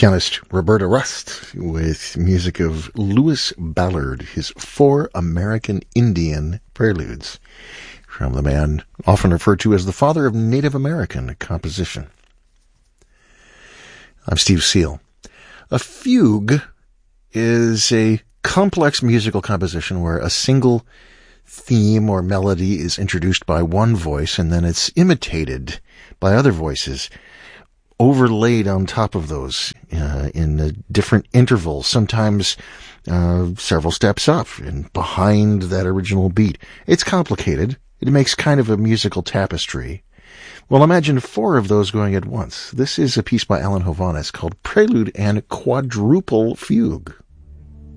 pianist Roberta Rust with music of Louis Ballard, his 4 American Indian Preludes, from the man often referred to as the father of Native American composition. I'm Steve Seal. A fugue is a complex musical composition where a single theme or melody is introduced by one voice and then it's imitated by other voices, overlaid on top of those in different intervals, sometimes several steps up and behind that original beat. It's complicated. It makes kind of a musical tapestry. Well, imagine 4 of those going at once. This is a piece by Alan Hovhaness called Prelude and Quadruple Fugue.